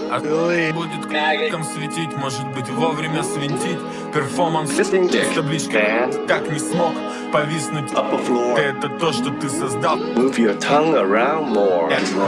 А будет как светить, может быть вовремя свинтить. Перформанс с табличкой так не смог повиснуть. Это то, что ты создал. Move your tongue around more.